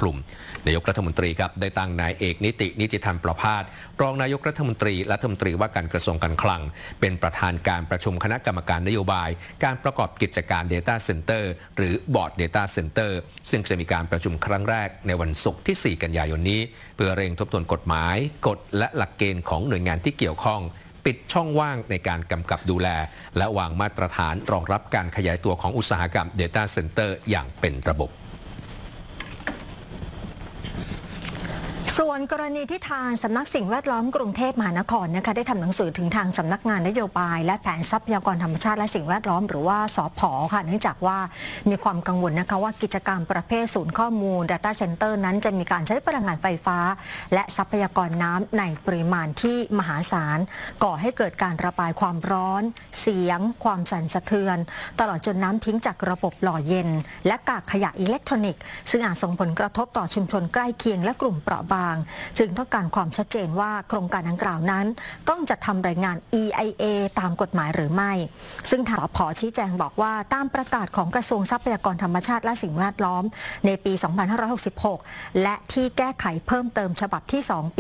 คลุมนายกรัฐมนตรีครับได้ตั้งนายเอกนิติธรรมประภาสรองนายกรัฐมนตรีว่าการกระทรวงการคลังเป็นประธานการประชุมคณะกรรมการนโยบายการประกอบกิจการ Data Center หรือบอร์ด Data Center ซึ่งจะมีการประชุมครั้งแรกในวันศุกร์ที่ 4 กันยายนนี้เพื่อเร่งทบทวนกฎหมายกฎและหลักเกณฑ์ของหน่วยงานที่เกี่ยวข้องปิดช่องว่างในการกำกับดูแลและวางมาตรฐานรองรับการขยายตัวของอุตสาหกรรม Data Center อย่างเป็นระบบส่วนกรณีที่ทางสำนักสิ่งแวดล้อมกรุงเทพมหานครนะคะได้ทำหนังสือถึงทางสำนักงานนโยบายและแผนทรัพยากรธรรมชาติและสิ่งแวดล้อมหรือว่าสผ.ค่ะเนื่องจากว่ามีความกังวลนะคะว่ากิจกรรมประเภทศูนย์ข้อมูล Data Center นั้นจะมีการใช้พลังงานไฟฟ้าและทรัพยากรน้ำในปริมาณที่มหาศาลก่อให้เกิดการระบายความร้อนเสียงความสั่นสะเทือนตลอดจนน้ำทิ้งจากระบบหล่อเย็นและกากขยะอิเล็กทรอนิกส์ซึ่งอาจส่งผลกระทบต่อชุมชนใกล้เคียงและกลุ่มเปราะบางจึงต้องการความชัดเจนว่าโครงการดังกล่าวนั้นต้องจัดทำรายงาน EIA ตามกฎหมายหรือไม่ซึ่งทางสผ.ชี้แจงบอกว่าตามประกาศของกระทรวงทรัพยากรธรรมชาติและสิ่งแวดล้อมในปี 2566 และที่แก้ไขเพิ่มเติมฉบับที่ 2 ปี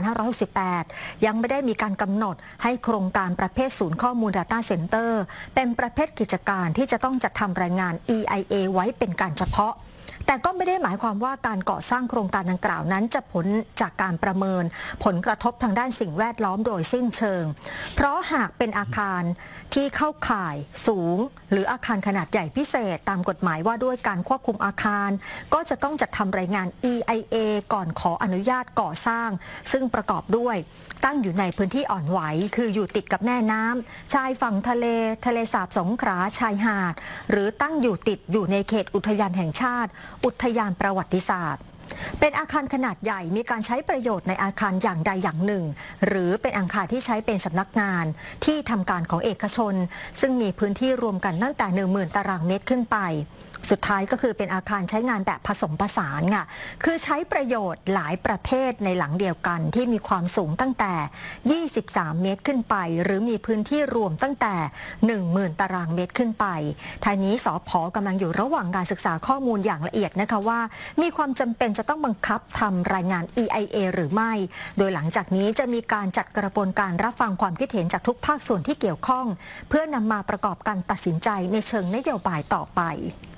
2568 ยังไม่ได้มีการกำหนดให้โครงการประเภทศูนย์ข้อมูล Data Center เป็นประเภทกิจการที่จะต้องจัดทำรายงาน EIA ไว้เป็นการเฉพาะแต่ก็ไม่ได้หมายความว่าการก่อสร้างโครงการดังกล่าวนั้นจะผลจากการประเมินผลกระทบทางด้านสิ่งแวดล้อมโดยสิ้นเชิงเพราะหากเป็นอาคารที่เข้าข่ายสูงหรืออาคารขนาดใหญ่พิเศษตามกฎหมายว่าด้วยการควบคุมอาคารก็จะต้องจัดทำรายงาน EIA ก่อนขออนุญาตก่อสร้างซึ่งประกอบด้วยตั้งอยู่ในพื้นที่อ่อนไหวคืออยู่ติดกับแม่น้ำชายฝั่งทะเลสาบสงขลาชายหาดหรือตั้งอยู่ในเขตอุทยานแห่งชาติอุทยานประวัติศาสตร์เป็นอาคารขนาดใหญ่มีการใช้ประโยชน์ในอาคารอย่างใดอย่างหนึ่งหรือเป็นอาคารที่ใช้เป็นสำนักงานที่ทำการของเอกชนซึ่งมีพื้นที่รวมกันตั้งแต่ 10,000 ตารางเมตรขึ้นไปสุดท้ายก็คือเป็นอาคารใช้งานแบบผสมผสานค่ะคือใช้ประโยชน์หลายประเภทในหลังเดียวกันที่มีความสูงตั้งแต่23เมตรขึ้นไปหรือมีพื้นที่รวมตั้งแต่ 10,000 ตารางเมตรขึ้นไปทางนี้สผ.กำลังอยู่ระหว่างการศึกษาข้อมูลอย่างละเอียดนะคะว่ามีความจำเป็นจะต้องบังคับทำรายงาน EIA หรือไม่โดยหลังจากนี้จะมีการจัดกระบวนการรับฟังความคิดเห็นจากทุกภาคส่วนที่เกี่ยวข้องเพื่อนำมาประกอบการตัดสินใจในเชิงนโยบายต่อไป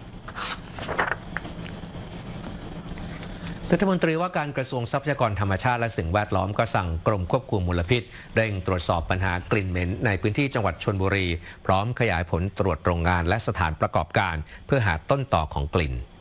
รัฐมนตรีว่าการกระทรวงทรัพยากรธรรมชาติและสิ่งแวดล้อมก็สั่งกรมควบคุมมลพิษเร่งตรวจสอบปัญหากลิ่นเหม็นในพื้นที่จังหวัดชลบุรีพร้อมขยายผลตรวจโรงงานและสถานประกอบการเพื่อหาต้นต่อของกลิ่น